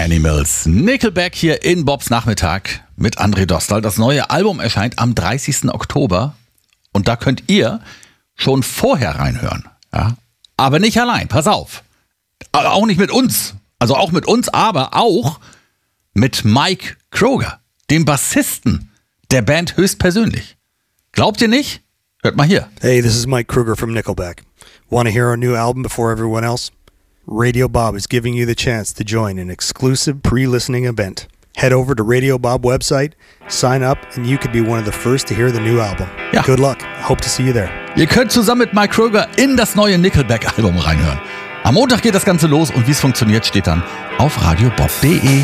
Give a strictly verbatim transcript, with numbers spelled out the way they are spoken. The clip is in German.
Animals. Nickelback hier in Bobs Nachmittag mit André Dostal. Das neue Album erscheint am dreißigsten Oktober und da könnt ihr schon vorher reinhören. Ja? Aber nicht allein, pass auf. Auch nicht mit uns. Also auch mit uns, aber auch mit Mike Kroger, dem Bassisten der Band höchstpersönlich. Glaubt ihr nicht? Hört mal hier. Hey, this is Mike Kroger from Nickelback. Want to hear our new album before everyone else? Radio Bob is giving you the chance to join an exclusive pre-listening event. Head over to Radio Bob website, sign up, and you could be one of the first to hear the new album. Ja. Good luck. Hope to see you there. Ihr könnt zusammen mit Mike Kroger in das neue Nickelback-Album reinhören. Am Montag geht das Ganze los und wie es funktioniert, steht dann auf radiobob punkt de.